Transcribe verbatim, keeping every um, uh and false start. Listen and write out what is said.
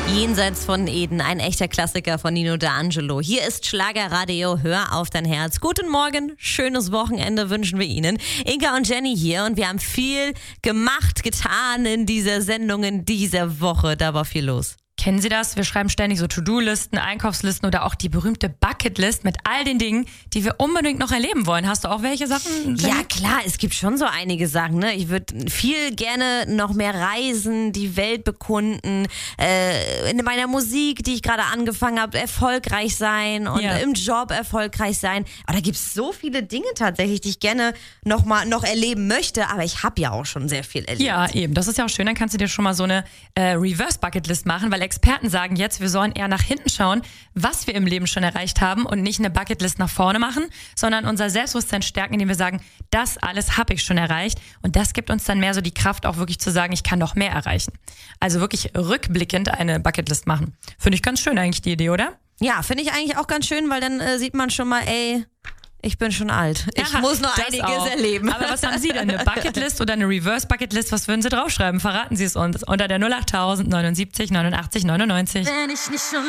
Jenseits von Eden, ein echter Klassiker von Nino D'Angelo. Hier ist Schlagerradio, hör auf dein Herz. Guten Morgen, schönes Wochenende wünschen wir Ihnen. Inga und Jenny hier und wir haben viel gemacht, getan in dieser Sendung in dieser Woche. Da war viel los. Kennen Sie das? Wir schreiben ständig so To-Do-Listen, Einkaufslisten oder auch die berühmte Bucketlist mit all den Dingen, die wir unbedingt noch erleben wollen. Hast du auch welche Sachen? Ja klar, es gibt schon so einige Sachen. Ne? Ich würde viel gerne noch mehr reisen, die Welt bekunden, äh, in meiner Musik, die ich gerade angefangen habe, erfolgreich sein und Ja. im Job erfolgreich sein. Aber da gibt es so viele Dinge tatsächlich, die ich gerne noch mal noch erleben möchte. Aber ich habe ja auch schon sehr viel erlebt. Ja, eben. Das ist ja auch schön. Dann kannst du dir schon mal so eine äh, Reverse-Bucketlist machen, weil Experten sagen jetzt, wir sollen eher nach hinten schauen, was wir im Leben schon erreicht haben und nicht eine Bucketlist nach vorne machen, sondern unser Selbstbewusstsein stärken, indem wir sagen, das alles habe ich schon erreicht und das gibt uns dann mehr so die Kraft, auch wirklich zu sagen, ich kann noch mehr erreichen. Also wirklich rückblickend eine Bucketlist machen. Finde ich ganz schön eigentlich die Idee, oder? Ja, finde ich eigentlich auch ganz schön, weil dann äh, sieht man schon mal, ey, ich bin schon alt. Ich Ja, muss noch das einiges auch. erleben. Aber was haben Sie denn? Eine Bucketlist oder eine Reverse-Bucketlist? Was würden Sie draufschreiben? Verraten Sie es uns unter der null acht tausend neunundsiebzig neunundachtzig neunundneunzig. Wenn ich nicht schon